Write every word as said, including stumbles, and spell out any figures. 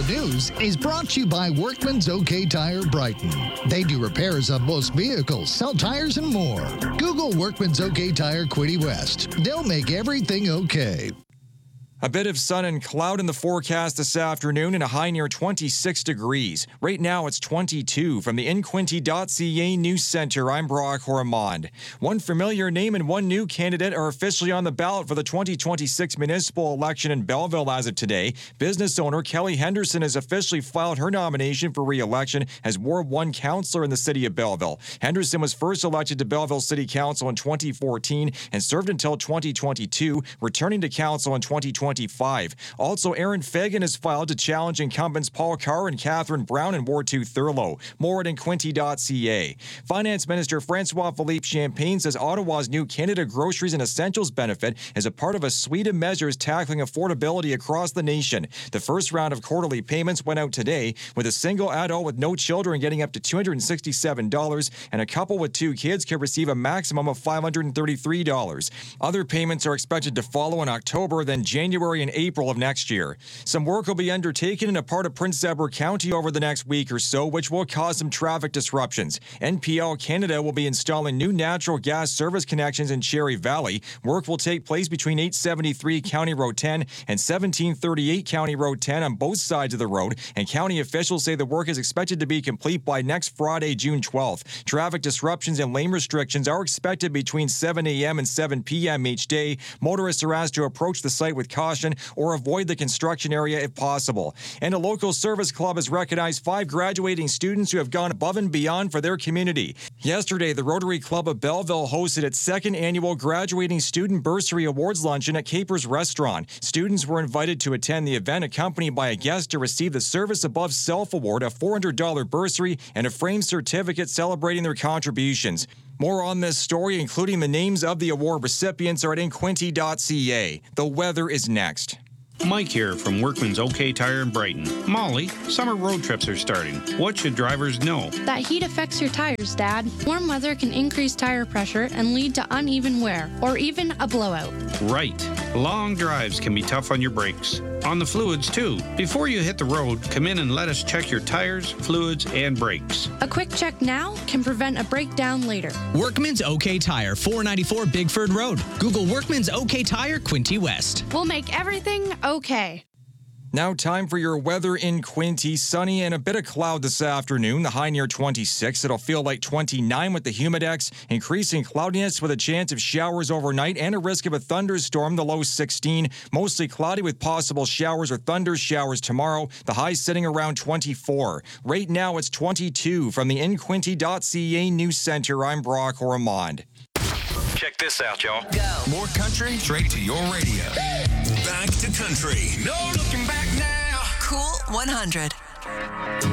the News is brought to you by Workman's OK Tire Brighton. They do repairs on most vehicles, sell tires, and more. Google Workman's OK Tire Quinte West. They'll make everything okay. A bit of sun and cloud in the forecast this afternoon and a high near twenty-six degrees. Right now it's twenty-two. From the in quinte dot c a News Center, I'm Brock Ormond. One familiar name and one new candidate are officially on the ballot for the twenty twenty-six municipal election in Belleville as of today. Business owner Kelly Henderson has officially filed her nomination for re-election as Ward one councillor in the city of Belleville. Henderson was first elected to Belleville City Council in twenty fourteen and served until twenty twenty-two, returning to council in twenty twenty-five. Also, Aaron Fagan has filed to challenge incumbents Paul Carr and Catherine Brown in Ward two Thurlow. More at in quinte dot c a. Finance Minister Francois Philippe Champagne says Ottawa's new Canada Groceries and Essentials benefit is a part of a suite of measures tackling affordability across the nation. The first round of quarterly payments went out today, with a single adult with no children getting up to two hundred sixty-seven dollars, and a couple with two kids can receive a maximum of five hundred thirty-three dollars. Other payments are expected to follow in October, then January and April of next year. Some work will be undertaken in a part of Prince Edward County over the next week or so, which will cause some traffic disruptions. N P L Canada will be installing new natural gas service connections in Cherry Valley. Work will take place between eight seventy-three County Road ten and seventeen thirty-eight County Road ten on both sides of the road, and county officials say the work is expected to be complete by next Friday, June twelfth. Traffic disruptions and lane restrictions are expected between seven a m and seven p m each day. Motorists are asked to approach the site with caution or avoid the construction area if possible. And a local service club has recognized five graduating students who have gone above and beyond for their community. Yesterday, the Rotary Club of Belleville hosted its second annual Graduating Student Bursary Awards Luncheon at Capers Restaurant. Students were invited to attend the event accompanied by a guest to receive the Service Above Self Award, a four hundred dollars bursary, and a framed certificate celebrating their contributions. More on this story, including the names of the award recipients, are at in quinte dot c a. The weather is next. Mike here from Workman's OK Tire in Brighton. Molly, summer road trips are starting. What should drivers know? That heat affects your tires, Dad. Warm weather can increase tire pressure and lead to uneven wear, or even a blowout. Right. Long drives can be tough on your brakes. On the fluids, too. Before you hit the road, come in and let us check your tires, fluids, and brakes. A quick check now can prevent a breakdown later. Workman's OK Tire, four ninety-four Bigford Road. Google Workman's OK Tire, Quinte West. We'll make everything okay. Now time for your weather in Quinte. Sunny and a bit of cloud this afternoon. The high near twenty-six. It'll feel like twenty-nine with the humidex. Increasing cloudiness with a chance of showers overnight and a risk of a thunderstorm. The low sixteen. Mostly cloudy with possible showers or thunder showers tomorrow. The high sitting around twenty-four. Right now it's twenty-two. From the in quinte dot c a News Center, I'm Brock Ormond. Check this out, y'all. Go. More country straight to your radio. Back to country. No looking back now. Cool one hundred.